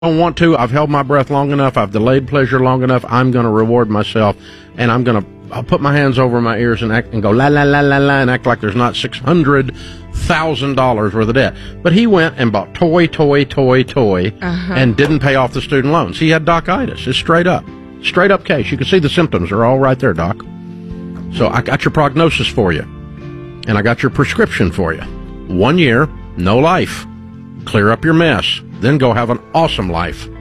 don't want to. I've held my breath long enough. I've delayed pleasure long enough. I'm going to reward myself, and I'll put my hands over my ears and act and go la la la la la and act like there's not $600,000 worth of debt. But he went and bought toy, and didn't pay off the student loans. He had doc-itis. It's straight up case. You can see the symptoms are all right there, Doc. So I got your prognosis for you, and I got your prescription for you. 1 year, no life. Clear up your mess. Then go have an awesome life.